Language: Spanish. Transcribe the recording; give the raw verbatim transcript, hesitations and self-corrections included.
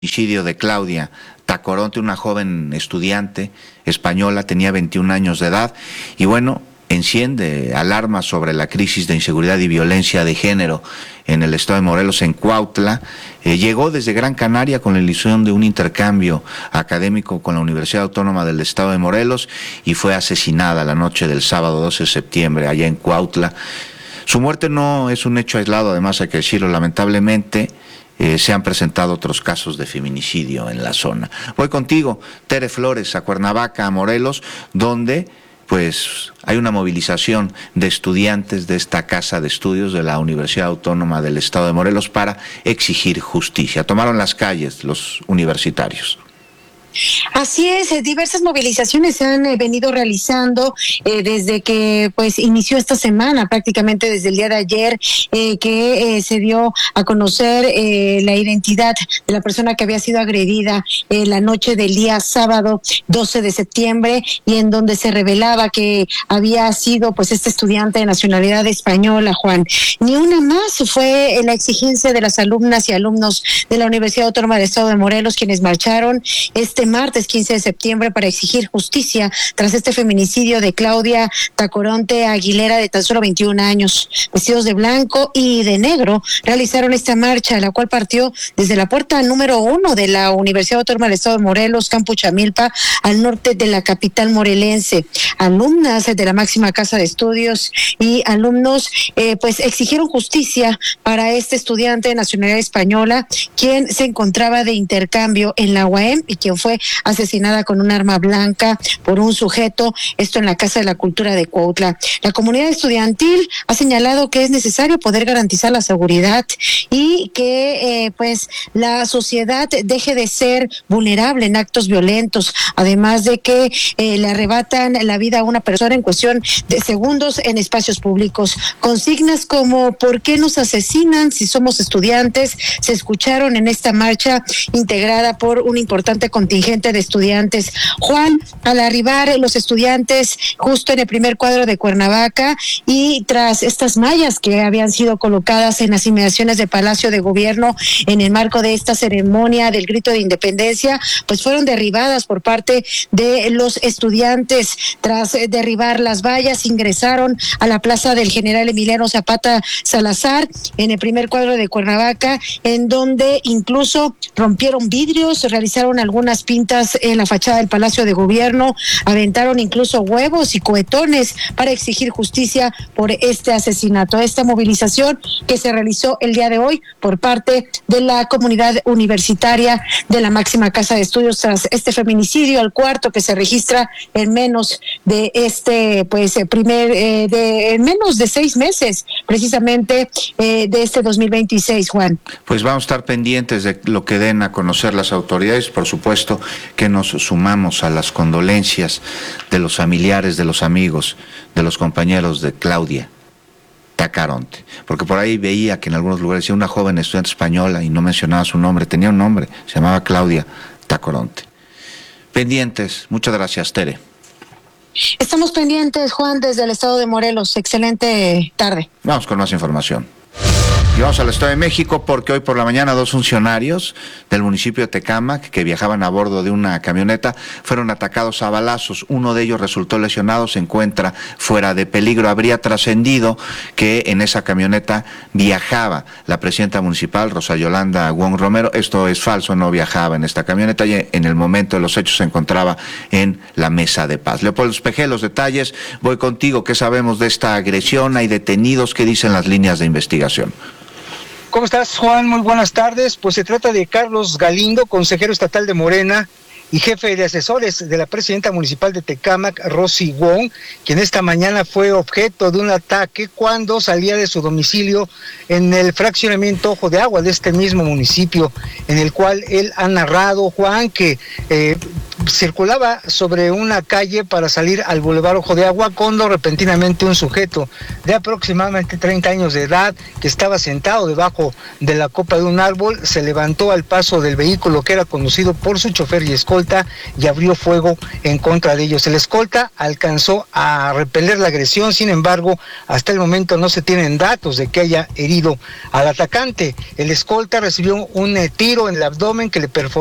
feminicidio de Claudia Tacoronte, una joven estudiante española, tenía veintiún años de edad, y bueno, enciende alarmas sobre la crisis de inseguridad y violencia de género en el estado de Morelos, en Cuautla. Eh, llegó desde Gran Canaria con la ilusión de un intercambio académico con la Universidad Autónoma del estado de Morelos y fue asesinada la noche del sábado doce de septiembre allá en Cuautla. Su muerte no es un hecho aislado, además hay que decirlo, lamentablemente. Eh, se han presentado otros casos de feminicidio en la zona. Voy contigo, Tere Flores, a Cuernavaca, a Morelos, donde pues hay una movilización de estudiantes de esta casa de estudios de la Universidad Autónoma del Estado de Morelos para exigir justicia. Tomaron las calles los universitarios. Así es, diversas movilizaciones se han eh, venido realizando eh, desde que pues inició esta semana, prácticamente desde el día de ayer, eh, que eh, se dio a conocer eh, la identidad de la persona que había sido agredida eh, la noche del día sábado doce de septiembre, y en donde se revelaba que había sido pues este estudiante de nacionalidad española, Juan. Ni una más fue la exigencia de las alumnas y alumnos de la Universidad Autónoma del Estado de Morelos, quienes marcharon este martes quince de septiembre para exigir justicia tras este feminicidio de Claudia Tacoronte Aguilera, de tan solo veintiún años. Vestidos de blanco y de negro, realizaron esta marcha, la cual partió desde la puerta número uno de la Universidad Autónoma del Estado de Morelos, Campo Chamilpa, al norte de la capital morelense. Alumnas de la máxima casa de estudios y alumnos eh, pues exigieron justicia para este estudiante de nacionalidad española, quien se encontraba de intercambio en la U A M y quien fue asesinada con un arma blanca por un sujeto, esto en la Casa de la Cultura de Cuautla. La comunidad estudiantil ha señalado que es necesario poder garantizar la seguridad y que eh, pues la sociedad deje de ser vulnerable en actos violentos, además de que eh, le arrebatan la vida a una persona en cuestión de segundos en espacios públicos. Consignas como ¿por qué nos asesinan si somos estudiantes? Se escucharon en esta marcha integrada por un importante contingente de estudiantes. Juan, al arribar los estudiantes justo en el primer cuadro de Cuernavaca y tras estas mallas que habían sido colocadas en las inmediaciones del Palacio de Gobierno en el marco de esta ceremonia del grito de independencia, pues fueron derribadas por parte de los estudiantes. Tras derribar las vallas, ingresaron a la plaza del General Emiliano Zapata Salazar en el primer cuadro de Cuernavaca, en donde incluso rompieron vidrios, realizaron algunas pintas en la fachada del Palacio de Gobierno, aventaron incluso huevos y cohetones para exigir justicia por este asesinato. Esta movilización que se realizó el día de hoy por parte de la comunidad universitaria de la máxima casa de estudios tras este feminicidio, el cuarto que se registra en menos de este pues primer eh, de en menos de seis meses precisamente eh, de este dos mil veintiséis, Juan. Pues vamos a estar pendientes de lo que den a conocer las autoridades, por supuesto que nos sumamos a las condolencias de los familiares, de los amigos, de los compañeros de Claudia Tacoronte, porque por ahí veía que en algunos lugares decía una joven estudiante española y no mencionaba su nombre, tenía un nombre, se llamaba Claudia Tacoronte. Pendientes, muchas gracias, Tere. Estamos pendientes, Juan, desde el estado de Morelos. Excelente tarde. Vamos con más información. Y vamos al Estado de México porque hoy por la mañana dos funcionarios del municipio de Tecámac que viajaban a bordo de una camioneta fueron atacados a balazos. Uno de ellos resultó lesionado, se encuentra fuera de peligro. Habría trascendido que en esa camioneta viajaba la presidenta municipal, Rosa Yolanda Wong Romero. Esto es falso, no viajaba en esta camioneta y en el momento de los hechos se encontraba en la mesa de paz. Leopoldo Espejel, los detalles. Voy contigo. ¿Qué sabemos de esta agresión? ¿Hay detenidos? ¿Qué dicen las líneas de investigación? ¿Cómo estás, Juan? Muy buenas tardes. Pues se trata de Carlos Galindo, consejero estatal de Morena y jefe de asesores de la presidenta municipal de Tecámac, Rosy Wong, quien esta mañana fue objeto de un ataque cuando salía de su domicilio en el fraccionamiento Ojo de Agua de este mismo municipio, en el cual él ha narrado, Juan, que eh, circulaba sobre una calle para salir al Boulevard Ojo de Agua cuando repentinamente un sujeto de aproximadamente treinta años de edad, que estaba sentado debajo de la copa de un árbol, se levantó al paso del vehículo que era conducido por su chofer y escolta y abrió fuego en contra de ellos. El escolta alcanzó a repeler la agresión, sin embargo, hasta el momento no se tienen datos de que haya herido al atacante. El escolta recibió un eh, tiro en el abdomen que le perforó